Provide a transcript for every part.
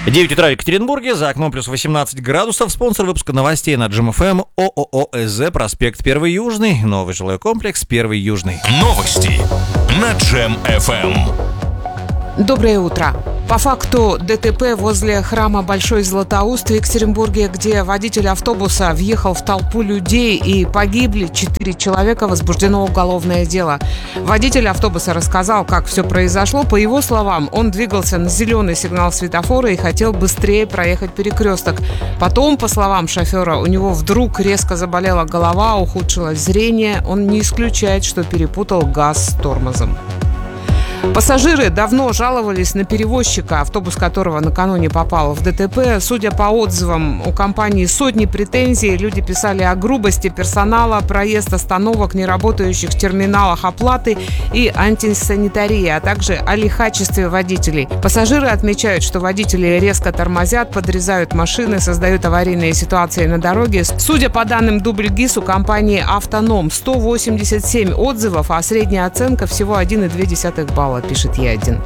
9 утра в Екатеринбурге, за окном плюс 18 градусов. Спонсор выпуска новостей на Джем ФМ ООО СЗ, проспект 1 Южный, новый жилой комплекс 1 Южный. Новости на Джем ФМ. Доброе утро. По факту ДТП возле храма Большой Златоуст в Екатеринбурге, где водитель автобуса въехал в толпу людей и погибли 4 человека, возбуждено уголовное дело. Водитель автобуса рассказал, как все произошло. По его словам, он двигался на зеленый сигнал светофора и хотел быстрее проехать перекресток. Потом, по словам шофера, у него вдруг резко заболела голова, ухудшилось зрение. Он не исключает, что перепутал газ с тормозом. Пассажиры давно жаловались на перевозчика, автобус которого накануне попал в ДТП. Судя по отзывам, у компании сотни претензий. Люди писали о грубости персонала, проезд остановок, неработающих терминалах оплаты и антисанитарии, а также о лихачестве водителей. Пассажиры отмечают, что водители резко тормозят, подрезают машины, создают аварийные ситуации на дороге. Судя по данным Дубльгиз, у компании «Автоном» 187 отзывов, а средняя оценка всего 1,2 балла, пишет Е1.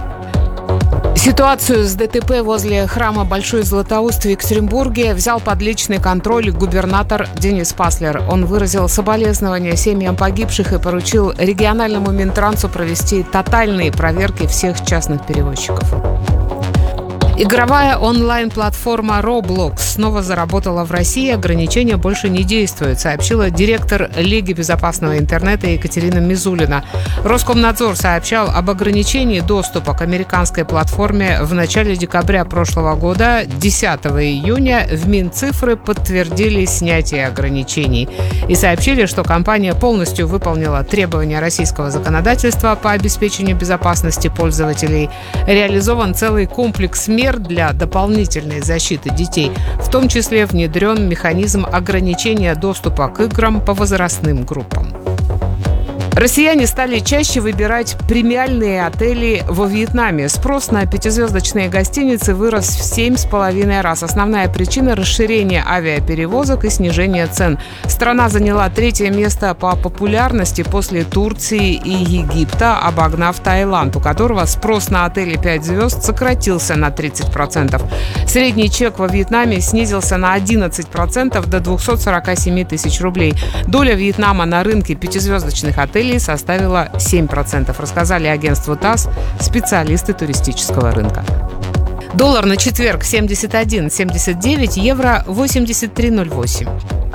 Ситуацию с ДТП возле храма Большой Златоуст в Екатеринбурге взял под личный контроль губернатор Денис Паслер. Он выразил соболезнования семьям погибших и поручил региональному Минтрансу провести тотальные проверки всех частных перевозчиков. Игровая онлайн-платформа Roblox снова заработала в России. Ограничения больше не действуют, сообщила директор Лиги безопасного интернета Екатерина Мизулина. Роскомнадзор сообщал об ограничении доступа к американской платформе в начале декабря прошлого года. 10 июня в Минцифры подтвердили снятие ограничений и сообщили, что компания полностью выполнила требования российского законодательства по обеспечению безопасности пользователей. Реализован целый комплекс мер для дополнительной защиты детей. В том числе внедрен механизм ограничения доступа к играм по возрастным группам. Россияне стали чаще выбирать премиальные отели во Вьетнаме. Спрос на пятизвездочные гостиницы вырос в 7,5 раз. Основная причина – расширение авиаперевозок и снижение цен. Страна заняла 3-е место по популярности после Турции и Египта, обогнав Таиланд, у которого спрос на отели 5 звезд сократился на 30%. Средний чек во Вьетнаме снизился на 11% до 247 тысяч рублей. Доля Вьетнама на рынке пятизвездочных отелей составила 7%, рассказали агентству ТАСС специалисты туристического рынка. Доллар на четверг 71,79, евро 83,08.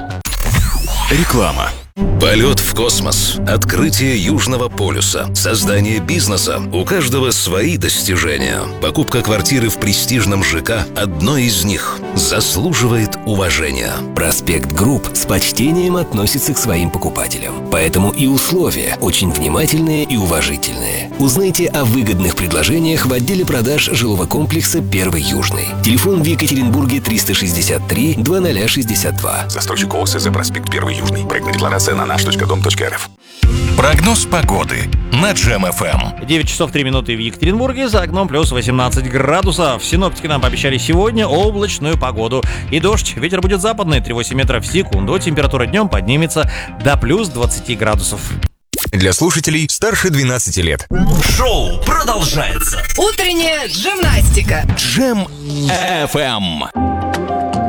Реклама. Полет в космос, открытие Южного полюса, создание бизнеса. У каждого свои достижения. Покупка квартиры в престижном ЖК – одно из них. Заслуживает уважения. Проспект Групп с почтением относится к своим покупателям. Поэтому и условия очень внимательные и уважительные. Узнайте о выгодных предложениях в отделе продаж жилого комплекса 1 Южный. Телефон в Екатеринбурге 363 2062. Застройщик ООО СЗ «Проспект 1 Южный». Проектная декларация на наш.дом.рф. Прогноз погоды на Джем ФМ. 9 часов 3 минуты в Екатеринбурге, за окном плюс 18 градусов. Синоптики нам пообещали сегодня облачную погоду и дождь. Ветер будет западный, 3,8 метров в секунду. Температура днем поднимется до плюс 20 градусов. Для слушателей старше 12 лет. Шоу продолжается. Утренняя гимнастика. Джем ФМ.